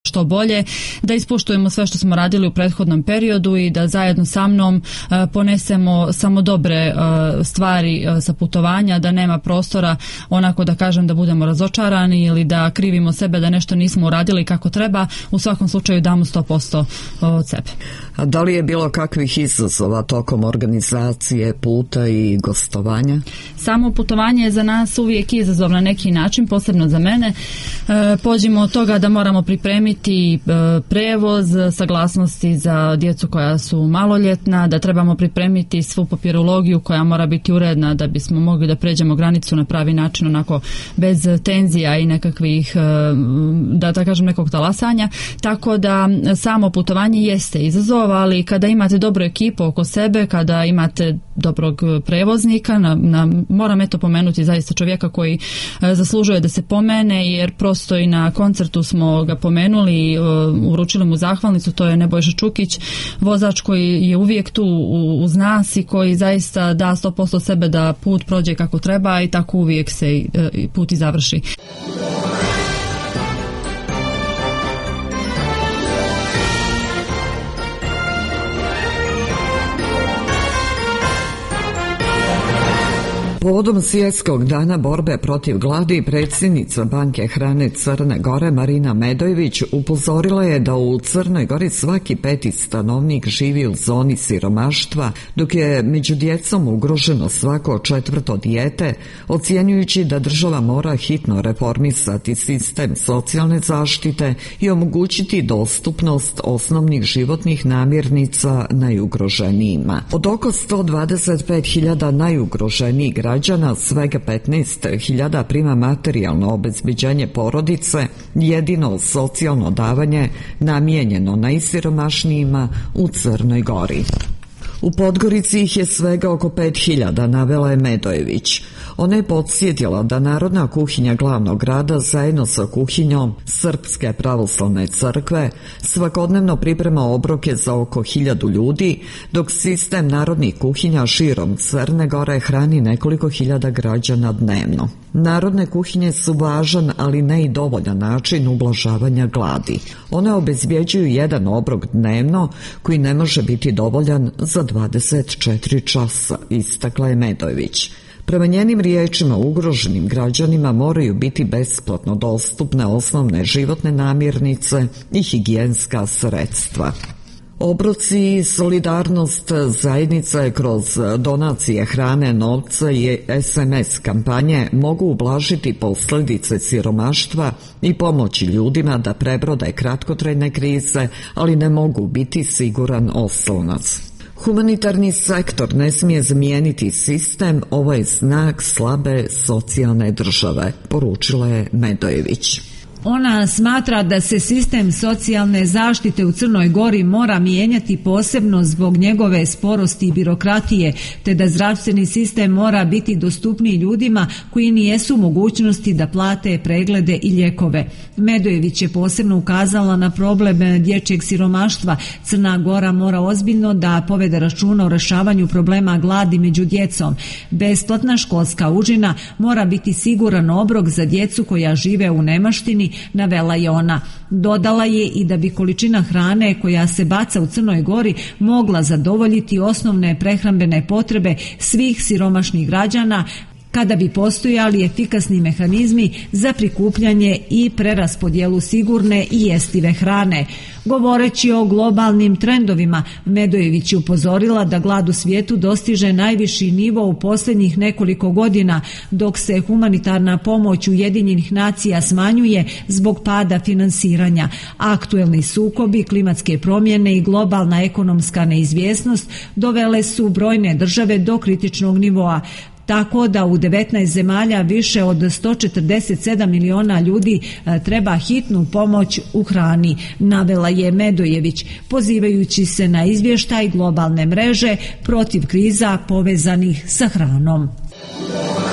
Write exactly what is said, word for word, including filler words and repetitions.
što bolje, da ispoštujemo sve što smo radili u prethodnom periodu i da zajedno sa mnom ponesemo samo dobre stvari sa putovanja, da nema prostora onako da kažem da budemo razočarani ili da krivimo sebe da nešto nismo uradili kako treba. U svakom slučaju damo sto posto od sebe. A da li je bilo kakvih izazova tokom organizacije puta i gostovanja? Samo putovanje je za nas uvijek izazov na neki način, posebno za mene. E, pođimo od toga da moramo pripremiti e, prevoz, saglasnosti za djecu koja su maloljetna, da trebamo pripremiti svu papirologiju koja mora biti uredna da bismo mogli da pređemo granicu na pravi način, onako bez tenzija i nekakvih, e, da da kažem, nekog talasanja. Tako da samo putovanje jeste izazov, ali kada imate dobru ekipu oko sebe, kada imate dobrog prevoznika, na, na, moram eto pomenuti zaista čovjeka koji e, zaslužuje da se pomene, jer prosto i na koncertu smo ga pomenuli i e, uručili mu zahvalnicu, to je Nebojša Čukić, vozač koji je uvijek tu uz nas i koji zaista da sto posto sebe da put prođe kako treba i tako uvijek se e, put i završi. Povodom Svjetskog dana borbe protiv gladi, predsjednica Banke hrane Crne Gore Marina Medojević upozorila je da u Crnoj Gori svaki peti stanovnik živi u zoni siromaštva, dok je među djecom ugroženo svako četvrto dijete, ocjenjujući da država mora hitno reformisati sistem socijalne zaštite i omogućiti dostupnost osnovnih životnih namirnica najugroženijima. Od oko sto dvadeset pet hiljada najugroženijih građana, svega petnaest hiljada prima materijalno obezbeđenje porodice, jedino socijalno davanje namijenjeno najsiromašnijima u Crnoj Gori. U Podgorici ih je svega oko pet hiljada, navela je Medojević. Ona je podsjetila da Narodna kuhinja glavnog grada zajedno sa kuhinjom Srpske pravoslavne crkve svakodnevno priprema obroke za oko hiljadu ljudi, dok sistem narodnih kuhinja širom Crne Gore hrani nekoliko hiljada građana dnevno. Narodne kuhinje su važan, ali ne i dovoljan način ublažavanja gladi. One obezbjeđuju jedan obrok dnevno koji ne može biti dovoljan za dvadeset četiri časa, istakla je Medojević. Prema njenim riječima, ugroženim građanima moraju biti besplatno dostupne osnovne životne namirnice i higijenska sredstva. Obroci i solidarnost zajednice kroz donacije hrane, novca i es em es kampanje mogu ublažiti posljedice siromaštva i pomoći ljudima da prebrode kratkotrajne krize, ali ne mogu biti siguran oslonac. Humanitarni sektor ne smije zamijeniti sistem, ovo je znak slabe socijalne države, poručila je Medojević. Ona smatra da se sistem socijalne zaštite u Crnoj Gori mora mijenjati posebno zbog njegove sporosti i birokratije, te da zdravstveni sistem mora biti dostupniji ljudima koji nijesu u mogućnosti da plate preglede i lijekove. Medojević je posebno ukazala na problem dječjeg siromaštva. Crna Gora mora ozbiljno da povede računa o rješavanju problema gladi među djecom. Besplatna školska užina mora biti siguran obrok za djecu koja žive u nemaštini, navela je ona. Dodala je i da bi količina hrane koja se baca u Crnoj Gori mogla zadovoljiti osnovne prehrambene potrebe svih siromašnih građana, kada bi postojali efikasni mehanizmi za prikupljanje i preraspodjelu sigurne i jestive hrane. Govoreći o globalnim trendovima, Medojević je upozorila da glad u svijetu dostiže najviši nivo u posljednjih nekoliko godina, dok se humanitarna pomoć Ujedinjenih nacija smanjuje zbog pada finansiranja. Aktuelni sukobi, klimatske promjene i globalna ekonomska neizvjesnost dovele su brojne države do kritičnog nivoa, tako da u devetnaest zemalja više od sto četrdeset sedam miliona ljudi treba hitnu pomoć u hrani, navela je Medojević, pozivajući se na izvještaj globalne mreže protiv kriza povezanih sa hranom.